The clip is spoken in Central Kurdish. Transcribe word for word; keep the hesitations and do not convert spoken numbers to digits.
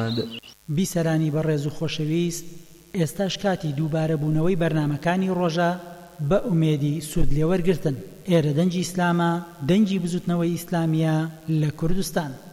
محەممەد. بیسەرانی بەڕێز و خۆشەویست، ئێستاش کاتی دووبارە بوونەوەی بەرنامەکانی ڕۆژە بە ئومێدی سوود لێوەرگرتن. ئێرە دەنگی ئیسلامە، دەنگی بزوتنەوەی ئیسلامیە لە کوردستان.